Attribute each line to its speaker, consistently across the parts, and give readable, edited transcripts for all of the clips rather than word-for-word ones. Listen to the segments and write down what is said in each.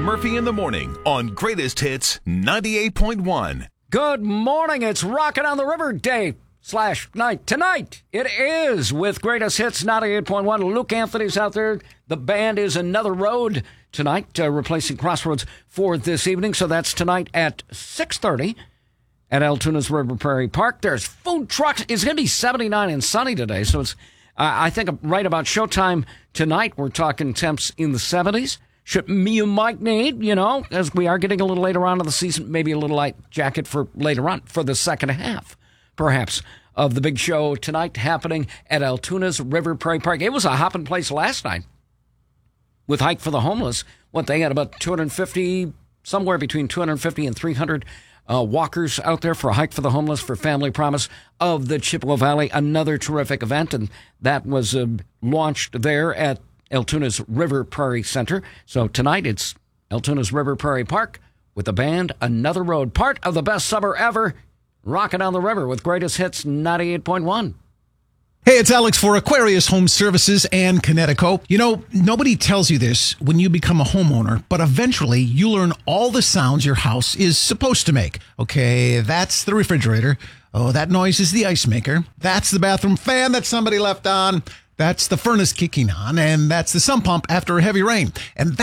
Speaker 1: Murphy in the Morning on Greatest Hits 98.1.
Speaker 2: Good morning. It's Rockin' on the River Day/night. Tonight, it is with Greatest Hits 98.1. Luke Anthony's out there. The band is Another Road tonight, replacing Crossroads for this evening. So that's tonight at 6:30 at Altoonah's River Prairie Park. There's food trucks. It's going to be 79 and sunny today. So it's, I think, right about showtime tonight. We're talking temps in the 70s. You might need, as we are getting a little later on in the season, maybe a little light jacket for later on, for the second half, perhaps, of the big show tonight happening at Altoonah's River Prairie Park. It was a hopping place last night with Hike for the Homeless. They had about 250, somewhere between 250 and 300 walkers out there for a Hike for the Homeless for Family Promise of the Chippewa Valley. Another terrific event, and that was launched there at Altoonah's River Prairie Center. So tonight it's Altoonah's River Prairie Park with the band Another Road. Part of the best summer ever, Rockin' on the River with Greatest Hits 98.1.
Speaker 3: Hey, it's Alex for Aquarius Home Services and Connecticut. Nobody tells you this when you become a homeowner, but eventually you learn all the sounds your house is supposed to make. Okay, that's the refrigerator. Oh, that noise is the ice maker. That's the bathroom fan that somebody left on. That's the furnace kicking on, and that's the sump pump after a heavy rain. And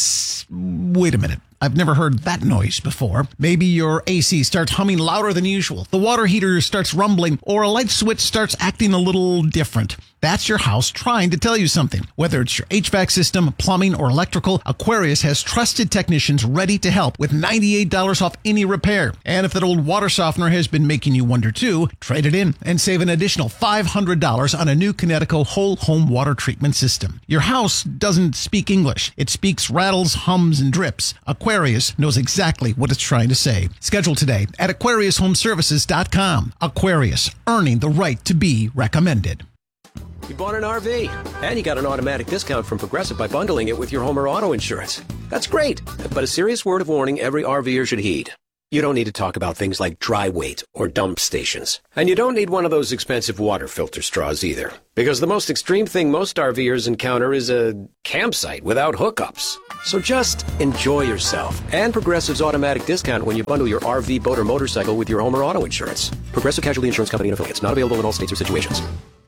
Speaker 3: wait a minute. I've never heard that noise before. Maybe your AC starts humming louder than usual. The water heater starts rumbling, or a light switch starts acting a little different. That's your house trying to tell you something. Whether it's your HVAC system, plumbing, or electrical, Aquarius has trusted technicians ready to help with $98 off any repair. And if that old water softener has been making you wonder too, trade it in and save an additional $500 on a new Connecticut whole home water treatment system. Your house doesn't speak English. It speaks rattles, hums, and drips. Aquarius knows exactly what it's trying to say. Schedule today at AquariusHomeservices.com. Aquarius, earning the right to be recommended.
Speaker 4: You bought an RV, and you got an automatic discount from Progressive by bundling it with your home or auto insurance. That's great, but a serious word of warning every RVer should heed. You don't need to talk about things like dry weight or dump stations. And you don't need one of those expensive water filter straws either. Because the most extreme thing most RVers encounter is a campsite without hookups. So just enjoy yourself and Progressive's automatic discount when you bundle your RV, boat, or motorcycle with your home or auto insurance. Progressive Casualty Insurance Company and affiliates. Not available in all states or situations.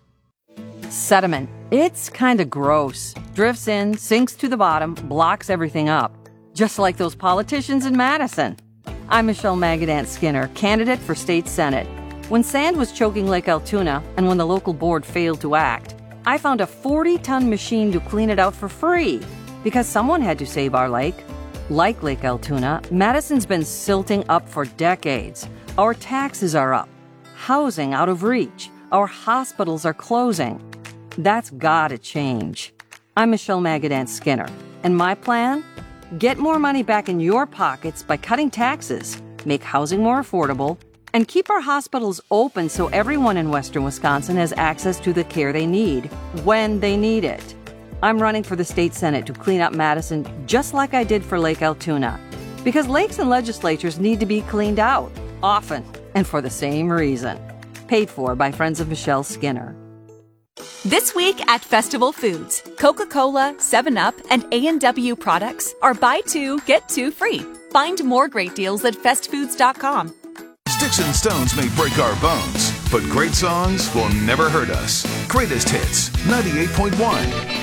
Speaker 5: Sediment. It's kind of gross. Drifts in, sinks to the bottom, blocks everything up. Just like those politicians in Madison. I'm Michelle Magadant Skinner, candidate for state senate. When sand was choking Lake Altoona and when the local board failed to act, I found a 40-ton machine to clean it out for free because someone had to save our lake. Like Lake Altoona, Madison's been silting up for decades. Our taxes are up, housing out of reach, our hospitals are closing. That's gotta change. I'm Michelle Magadant Skinner, and my plan? Get more money back in your pockets by cutting taxes, make housing more affordable, and keep our hospitals open so everyone in Western Wisconsin has access to the care they need, when they need it. I'm running for the state senate to clean up Madison just like I did for Lake Altoona, because lakes and legislatures need to be cleaned out, often, and for the same reason. Paid for by Friends of Michelle Skinner.
Speaker 6: This week at Festival Foods, Coca-Cola, 7-Up, and A&W products are buy two, get two free. Find more great deals at festfoods.com.
Speaker 1: Sticks and stones may break our bones, but great songs will never hurt us. Greatest Hits 98.1.